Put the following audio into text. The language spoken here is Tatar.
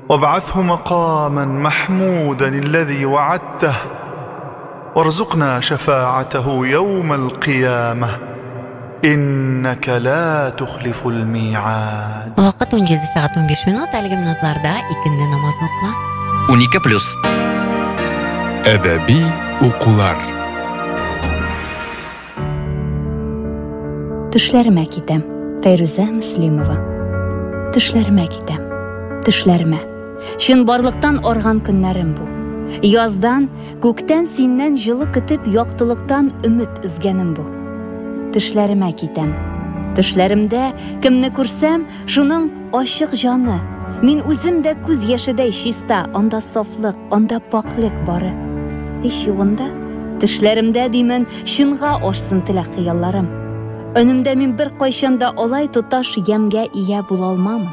وابعثه مقاما محمودا الذي وعدته وارزقنا شفاعته يوم القيامة إنك لا تخلف الميعاد. Вакыт 17 saat 15 minut. Әлеге минутларда икенде намаз укыла. 12+. Әдәби укулар. Төшләремә китәм. Фәйрүзә Муслимова. Төшләремә китәм. Төшләремә. Шын барлыктан арган көннәрем бу. Яздан, күктән синнән җылы көтеп яктылыктан өмет үзгәнем бу. Төшләремә китәм. Төшләремдә кемне күрсәм, шуның ачык җаны. Мин үзем дә күз яшедәй чиста, анда сафлык, анда паклык бары. Һич югында төшләремдә димен, шынга ашсын теләк хыялларым. Önümдә мин бер кайчан да алай тоташ ямгә ия була алмам.